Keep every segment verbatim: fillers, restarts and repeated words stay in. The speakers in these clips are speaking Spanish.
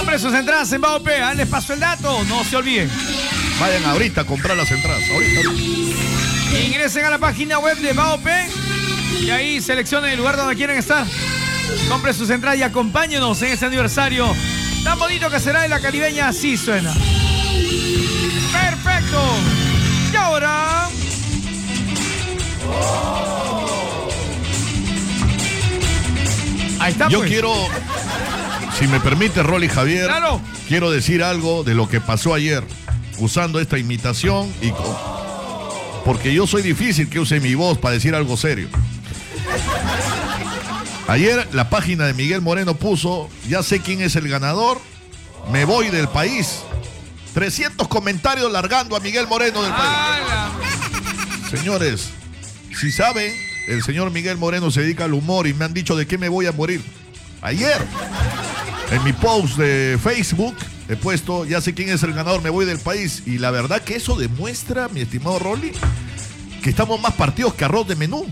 Compre sus entradas en Baope. Ah, les paso el dato, no se olviden. Vayan ahorita a comprar las entradas. Ahorita, ahorita. Ingresen a la página web de Baope y ahí seleccionen el lugar donde quieren estar. Compre sus entradas y acompáñenos en este aniversario tan bonito que será. En la caribeña así suena. Perfecto. Y ahora... Ahí está, Yo pues. quiero, si me permite, Rolly Javier, Claro. quiero decir algo de lo que pasó ayer, usando esta imitación, y porque yo soy difícil que use mi voz para decir algo serio. Ayer la página de Miguel Moreno puso, ya sé quién es el ganador, me voy del país. trescientos comentarios largando a Miguel Moreno del país. ¡Hala! Señores, si saben, el señor Miguel Moreno se dedica al humor y me han dicho de qué me voy a morir. Ayer, en mi post de Facebook, he puesto, ya sé quién es el ganador, me voy del país. Y la verdad que eso demuestra, mi estimado Rolly, que estamos más partidos que arroz de menú.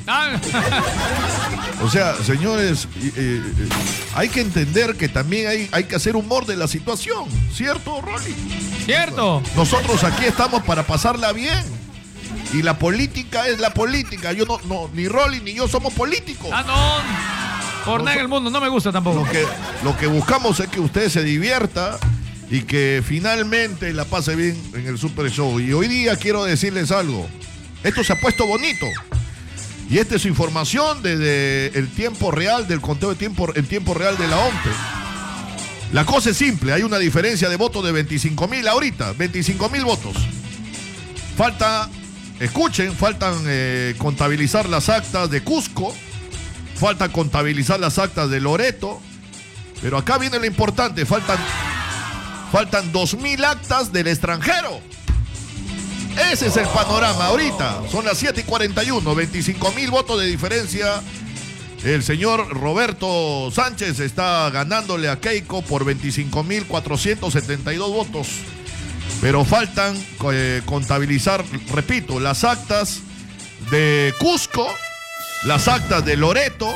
O sea, señores, eh, eh, hay que entender que también hay, hay que hacer humor de la situación, ¿cierto, Rolly? Cierto. Nosotros aquí estamos para pasarla bien. Y la política es la política. Yo no, no, ni Rolly ni yo somos políticos. Ah, no. Por nada en el mundo, no me gusta tampoco. Lo que, lo que buscamos es que usted se divierta y que finalmente la pase bien en el Super Show. Y hoy día quiero decirles algo. Esto se ha puesto bonito. Y esta es información desde el tiempo real, del conteo de tiempo, en tiempo real de la OMPE. La cosa es simple. Hay una diferencia de votos de veinticinco mil ahorita. veinticinco mil votos. Falta... Escuchen, faltan eh, contabilizar las actas de Cusco, falta contabilizar las actas de Loreto, pero acá viene lo importante, faltan, faltan dos mil actas del extranjero. Ese es el panorama ahorita, son las siete y cuarenta y uno, veinticinco mil votos de diferencia. El señor Roberto Sánchez está ganándole a Keiko por veinticinco mil cuatrocientos setenta y dos votos. Pero faltan eh, contabilizar, repito, las actas de Cusco, las actas de Loreto,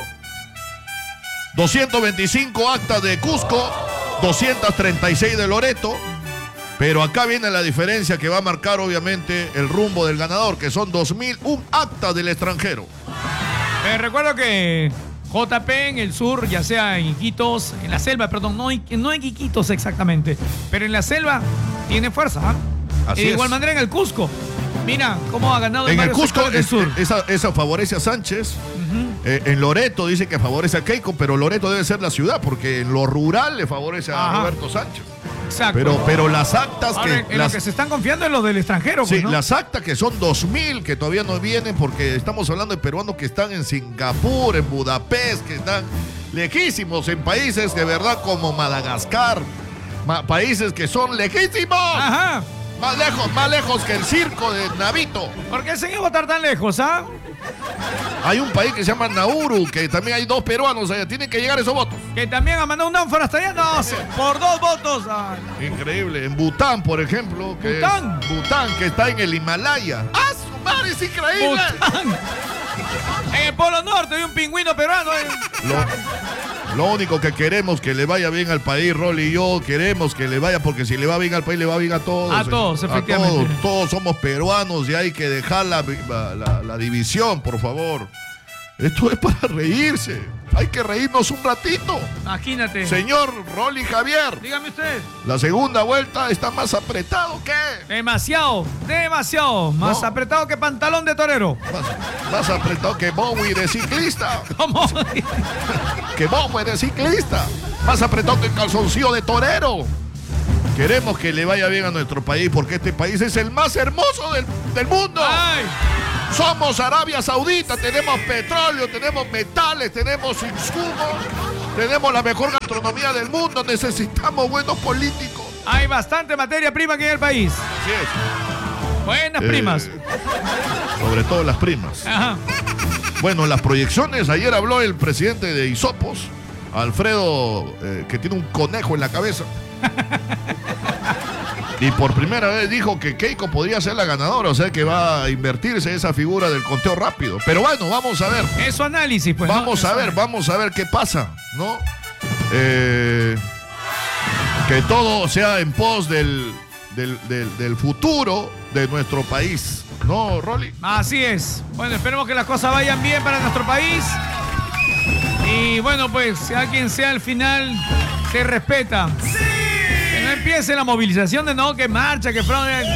doscientas veinticinco actas de Cusco, doscientas treinta y seis de Loreto. Pero acá viene la diferencia que va a marcar obviamente el rumbo del ganador, que son dos mil uno actas del extranjero. Me recuerdo que J P en el sur, ya sea en Iquitos, en la selva, perdón, no, no en Iquitos exactamente, pero en la selva tiene fuerza. ¿eh? Así de es. igual manera en el Cusco. Mira cómo ha ganado en En el varios Cusco sectores del es, sur. esa, esa favorece a Sánchez. Uh-huh. eh, en Loreto dice que favorece a Keiko, pero Loreto debe ser la ciudad, porque en lo rural le favorece a Ajá. Roberto Sánchez. Exacto. Pero, pero las actas Ahora, que... en las, lo que se están confiando en los del extranjero. sí, pues, ¿no? las actas que son dos mil, que todavía no vienen, porque estamos hablando de peruanos que están en Singapur, en Budapest, que están lejísimos, en países de verdad como Madagascar, ma, países que son lejísimos. Ajá. Más lejos, más lejos que el circo de Navito. ¿Por qué se iba a votar tan lejos, ah? Hay un país que se llama Nauru, que también hay dos peruanos allá. Tienen que llegar esos votos. Que también ha mandado un ánfora hasta allá. No, sí, por dos votos. Ay. Increíble. En Bután, por ejemplo. Que Bután. Es Bután, que está en el Himalaya. ¡Ah, su madre! ¡Es increíble! Bután. En el Polo Norte hay un pingüino peruano. Eh. Lo, lo único que queremos que le vaya bien al país, Rolly y yo, queremos que le vaya, porque si le va bien al país, le va bien a todos. A todos, a efectivamente. Todos, todos somos peruanos y hay que dejar la, la, la división, por favor. Esto es para reírse. Hay que reírnos un ratito. Imagínate. Señor Rolly Javier. Dígame usted. La segunda vuelta está más apretado que... Demasiado, demasiado. Más No. apretado que pantalón de torero. Más, más apretado que Bowie de ciclista. ¿Cómo? Que Bowie de ciclista. Más apretado que calzoncillo de torero. Queremos que le vaya bien a nuestro país, porque este país es el más hermoso del, del mundo. Ay. Somos Arabia Saudita, tenemos petróleo, tenemos metales, tenemos insumos, tenemos la mejor gastronomía del mundo, necesitamos buenos políticos. Hay bastante materia prima aquí en el país. Así es. Buenas Eh, primas. Sobre todo las primas. Ajá. Bueno, las proyecciones, ayer habló el presidente de Hisopos, Alfredo, eh, que tiene un conejo en la cabeza. Y por primera vez dijo que Keiko podría ser la ganadora, o sea que va a invertirse esa figura del conteo rápido. Pero bueno, vamos a ver. Es su análisis, pues. Vamos ¿no? a ver, vamos a ver qué pasa, ¿no? Eh, Que todo sea en pos del, del, del, del futuro de nuestro país. ¿No, Rolly? Así es. Bueno, esperemos que las cosas vayan bien para nuestro país. Y bueno, pues, sea quien sea al final, se respeta. Que no empiece la movilización de no, que marcha, que fraude.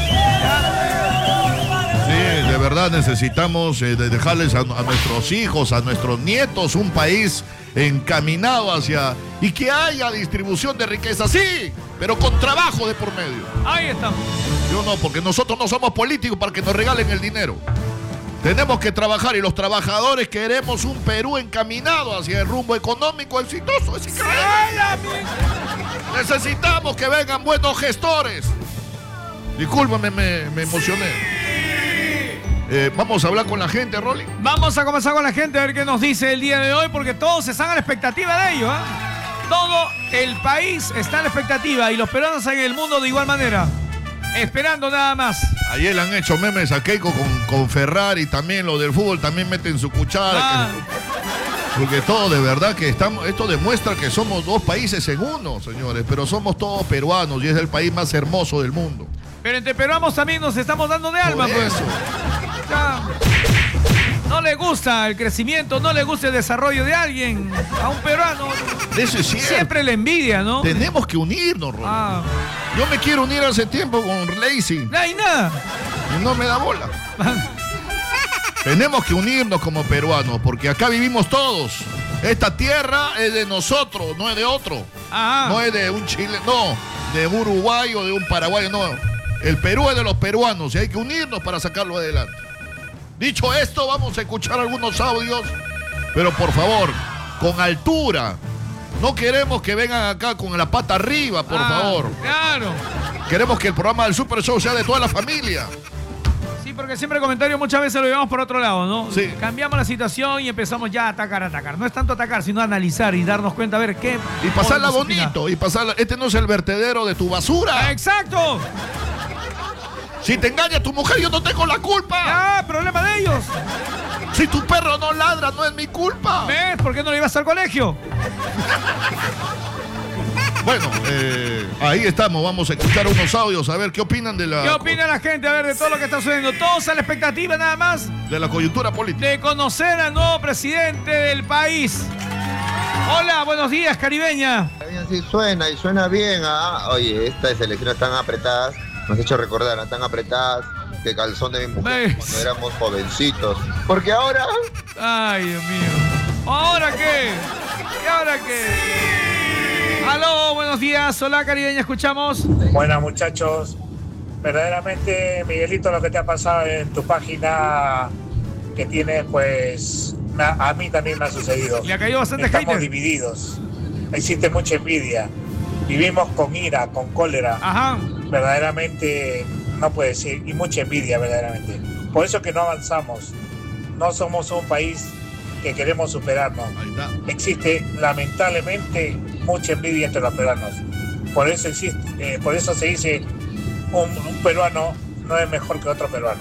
Sí, de verdad necesitamos eh, de dejarles a, a nuestros hijos, a nuestros nietos, un país encaminado hacia... Y que haya distribución de riqueza, sí, pero con trabajo de por medio. Ahí estamos. Yo no, porque nosotros no somos políticos para que nos regalen el dinero. Tenemos que trabajar y los trabajadores queremos un Perú encaminado hacia el rumbo económico exitoso. Es increíble. Necesitamos que vengan buenos gestores. Discúlpame, me, me emocioné. Eh, vamos a hablar con la gente, Rolly. Vamos a comenzar con la gente a ver qué nos dice el día de hoy, porque todos están a la expectativa de ello, ¿eh? Todo el país está a la expectativa y los peruanos en el mundo de igual manera. Esperando nada más. Ayer le han hecho memes a Keiko con, con Ferrari, también lo del fútbol, también meten su cuchara. Ah. Que, porque todo de verdad que estamos, esto demuestra que somos dos países en uno, señores, pero somos todos peruanos y es el país más hermoso del mundo. Pero entre peruanos también nos estamos dando de alma, Por pues. eso. Ya. No le gusta el crecimiento, no le gusta el desarrollo de alguien. A un peruano Eso es cierto. siempre le envidia, ¿no? Tenemos que unirnos, Rolly. Ah. Yo me quiero unir hace tiempo con Lazy No hay nada. y no me da bola. Tenemos que unirnos como peruanos porque acá vivimos todos. Esta tierra es de nosotros, no es de otro. Ajá. No es de un Chile, no, de un uruguayo, de un paraguayo, no. El Perú es de los peruanos y hay que unirnos para sacarlo adelante. Dicho esto, vamos a escuchar algunos audios, pero por favor, con altura. No queremos que vengan acá con la pata arriba, por Ah, favor. Claro. Queremos que el programa del Super Show sea de toda la familia. Sí, porque siempre el comentario muchas veces lo llevamos por otro lado, ¿no? Sí. Cambiamos la situación y empezamos ya a atacar, a atacar. No es tanto atacar, sino analizar y darnos cuenta, a ver qué... Y pasarla podemos opinar. bonito, y pasarla... Este no es el vertedero de tu basura. ¡Exacto! Si te engaña tu mujer, yo no tengo la culpa. ¡Ah, problema de ellos! Si tu perro no ladra, no es mi culpa. ¿Ves? ¿Por qué no le ibas al colegio? Bueno, eh, ahí estamos. Vamos a escuchar unos audios, a ver qué opinan de la... ¿Qué opina la gente? A ver, de todo lo que está sucediendo. Todos a la expectativa nada más De la coyuntura política. de conocer al nuevo presidente del país. Hola, buenos días, caribeña. Sí suena y suena bien, ¿ah? Oye, estas elecciones tan apretadas, nos ha hecho recordar, ¿ah? Tan apretadas que calzón de mi mujer ¿Ves? cuando éramos jovencitos. Porque ahora... Ay, Dios mío. ¿Ahora qué? ¿Y ahora qué? Aló, buenos días. Hola, caribeña, escuchamos. Buenas, muchachos. Verdaderamente, Miguelito, lo que te ha pasado en tu página que tienes, pues me ha- a mí también me ha sucedido. Le ha caído bastante Estamos hater. divididos. Existe mucha envidia. Vivimos con ira, con cólera. Ajá. Verdaderamente, no puede ser. Y mucha envidia, verdaderamente. Por eso que no avanzamos. No somos un país que queremos superarnos. Ahí está. Existe lamentablemente mucha envidia entre los peruanos. Por eso existe, eh, por eso se dice un, un peruano no es mejor que otro peruano.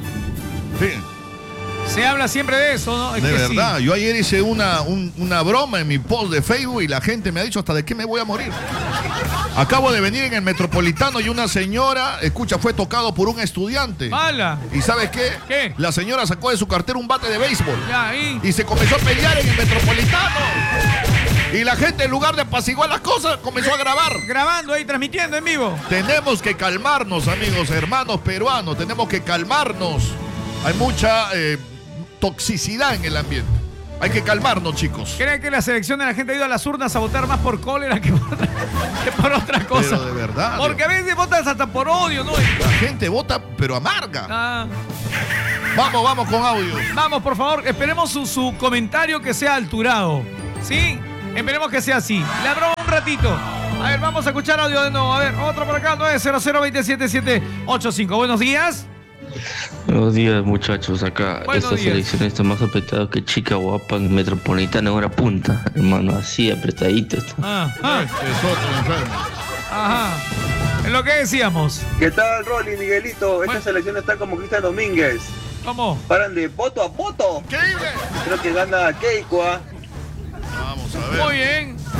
Sí, Se habla siempre de eso, ¿no? Es de que verdad. sí. Yo ayer hice una, un- una broma en mi post de Facebook y la gente me ha dicho hasta de qué me voy a morir. Acabo de venir en el Metropolitano y una señora, escucha, fue tocado por un estudiante. Mala. ¿Y sabes qué? ¿Qué? La señora sacó de su cartera un bate de béisbol. Ya, ahí. Y se comenzó a pelear en el Metropolitano. Y la gente, en lugar de apaciguar las cosas, comenzó a grabar. Grabando ahí, transmitiendo en vivo. Tenemos que calmarnos, amigos, hermanos peruanos. Tenemos que calmarnos. Hay mucha eh, toxicidad en el ambiente. Hay que calmarnos, chicos. ¿Cree que la selección de la gente ha ido a las urnas a votar más por cólera que por, que por otra cosa? Pero de verdad. Porque a veces votas hasta por odio, ¿no? La gente vota, pero amarga. Ah, Vamos, vamos con audio. vamos, por favor, esperemos su, su comentario que sea alturado. ¿Sí? Esperemos que sea así. La broma un ratito. A ver, vamos a escuchar audio de nuevo. A ver, otro por acá, nueve cero cero, dos siete siete, ocho cinco. Buenos días. Buenos días, muchachos. Acá Buenos esta días. selección está más apretada que chica guapa en Metropolitana en hora punta, hermano. Así apretadito está. Ah, ah, Es otro enfermo. ajá. Es lo que decíamos. ¿Qué tal, Rolly, Miguelito? Esta Bueno. selección está como Cristian Domínguez. ¿Cómo? Paran de voto a voto. Increíble. Creo que gana Keiko, ¿ah? Vamos a ver. Muy bien. Hola,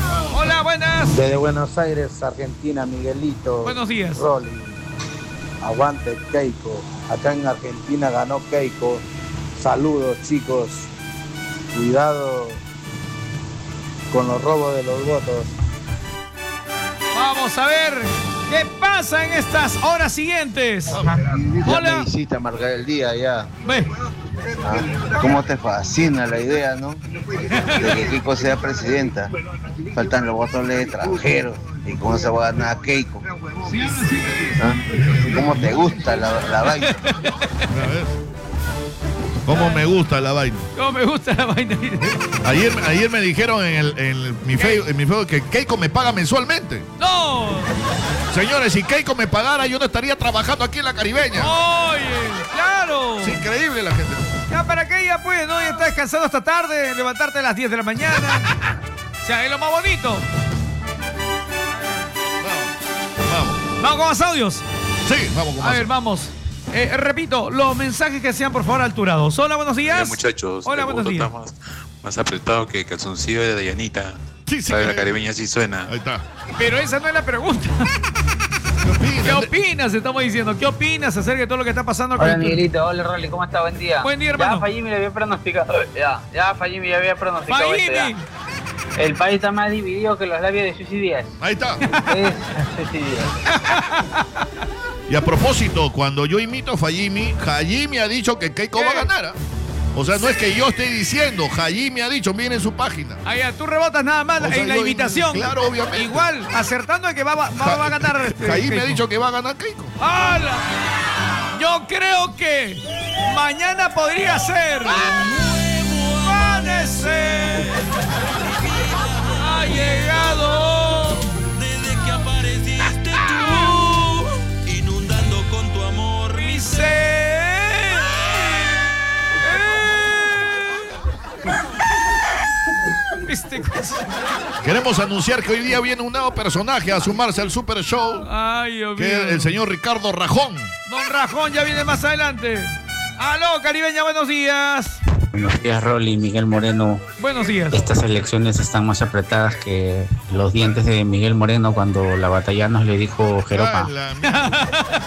Hola, buenas. Desde Buenos Aires, Argentina, Miguelito. Buenos días. Rolly. Aguante Keiko. Acá en Argentina ganó Keiko. Saludos, chicos. Cuidado con los robos de los votos. Vamos a ver qué pasa en estas horas siguientes. Hola. Ya me hiciste amargar el día ya. Ve. Ah, ¿cómo te fascina la idea, no? De que Keiko sea presidenta. Faltan los votos de extranjeros. ¿Y cómo se va a ganar a Keiko? ¿Ah? ¿Cómo te gusta la, la vaina? A ver. ¿Cómo me gusta la vaina? ¿Cómo me gusta la vaina? Ayer, ayer me dijeron en, el, en, mi Facebook, en mi Facebook que Keiko me paga mensualmente. ¡No! Señores, si Keiko me pagara, yo no estaría trabajando aquí en la Caribeña. ¡Oye! ¡Claro! Es increíble la gente. Ya, ¿para qué ya pues? ¿No? Ya estás descansando hasta tarde, levantarte a las diez de la mañana. O sea, es lo más bonito. Vamos. Vamos. ¿Vamos con más audios? Sí, vamos con A más. ver, vamos. Eh, repito, los mensajes que sean por favor alturados. Hola, buenos días. Hola, muchachos. Hola, buenos días. Está más, más apretado que calzoncillo de Dayanita. Sí, sí. ¿Sabe? La Caribeña sí suena. Ahí está. Pero esa no es la pregunta. ¿Qué opinas? ¿Qué opinas? Estamos diciendo. ¿Qué opinas acerca de todo lo que está pasando con Hola, el- Miguelito. Hola, Rolly. ¿Cómo está? Buen día. Buen día, hermano. Ya Fayimi le había pronosticado. Ya, ya Fayimi le había pronosticado. esto, Fayimi. ya. El país está más dividido que los labios de Susi Díaz. Ahí está. Es Susi Díaz. Y a propósito, cuando yo imito a Fayimi, Fayimi ha dicho que Keiko ¿Qué? va a ganar. ¿Ah? O sea, no es que yo esté diciendo, Fayimi ha dicho, miren su página. Ah, ya, tú rebotas nada más O sea, en la yo- imitación. claro, obviamente. Igual, acertando de que va, va, va- va a ganar. Este, Fayimi ha Keiko. dicho que va a ganar Keiko. ¡Hala! Yo creo que mañana podría ser. Amanecer. Ha llegado. Desde que apareciste tú, inundando con tu amor Mi ser. ¿Viste cosa? Queremos anunciar que hoy día viene un nuevo personaje a sumarse al Super Show, Ay, Dios que mío. es el señor Ricardo Rajón. Don Rajón ya viene más adelante. Aló, Caribeña, buenos días. Buenos días, Rolly, Miguel Moreno. Buenos días. Estas elecciones están más apretadas que los dientes de Miguel Moreno cuando la Batallanos le dijo Jeropa. Ah, la mierda.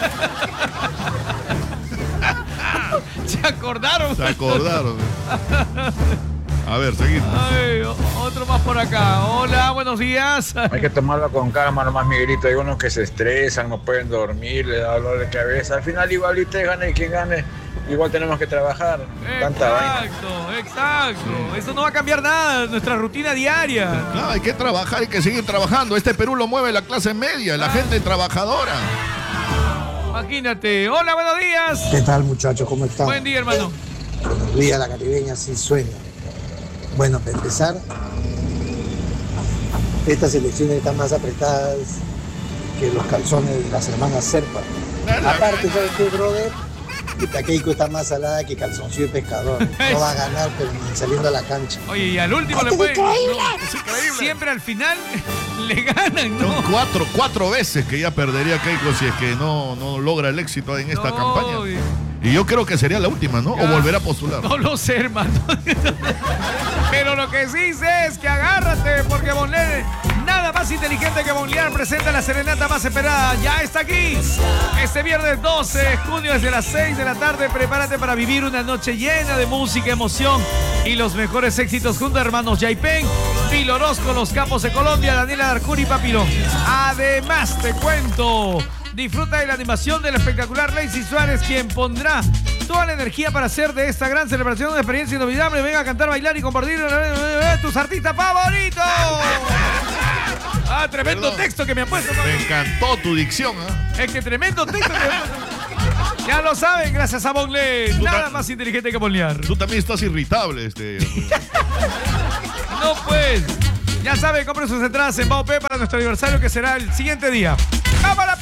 ¿Se acordaron? Se acordaron. A ver, seguimos. Ay, o- otro más por acá. Hola, buenos días. Hay que tomarlo con calma nomás, Miguelito. Hay unos que se estresan, no pueden dormir, les da dolor de cabeza. Al final igual usted gane y quien gane, igual tenemos que trabajar. Tanta vaina. Exacto, exacto. Eso no va a cambiar nada, nuestra rutina diaria. No, hay que trabajar, hay que seguir trabajando. Este Perú lo mueve la clase media, la gente trabajadora. Imagínate. Hola, buenos días. ¿Qué tal, muchachos? ¿Cómo están? Buen día, hermano. Buenos días, la Caribeña sí suena. Bueno, para empezar, estas elecciones están más apretadas que los calzones de las hermanas Serpa. Aparte, ¿sabes qué, brother? Que Keiko está más salada que calzoncillo de pescador. No va a ganar, pero ni saliendo a la cancha. Oye, y al último le puede. No, es increíble. Siempre al final le ganan, ¿no? Son cuatro, cuatro veces que ya perdería Keiko si es que no, no logra el éxito en esta No, campaña. y- Y yo creo que sería la última, ¿no? Ya. O volver a postular. No lo sé, hermano. Pero lo que sí sé es que agárrate, porque Bonler, nada más inteligente que Bonlear, presenta la serenata más esperada. Ya está aquí. Este viernes doce de junio, desde las seis de la tarde, prepárate para vivir una noche llena de música, emoción y los mejores éxitos junto a hermanos Yaipen, Phil Orozco, Los Capos de Colombia, Daniela Darcuri y Papilón. Además, te cuento. Disfruta de la animación del espectacular Lazy Suárez, quien pondrá toda la energía para hacer de esta gran celebración una experiencia inolvidable. Venga a cantar, bailar y compartir eh, tus artistas favoritos. Ah, tremendo Perdón. texto que me han puesto. Me encantó tu dicción, ¿ah? Es que tremendo texto que me han puesto. Ya lo saben, gracias a Bonle. Nada más inteligente que Bonlear. Tú también estás irritable, este. No, pues. Ya saben, compren sus entradas en Baupé para nuestro aniversario que será el siguiente día. ¡Cámara!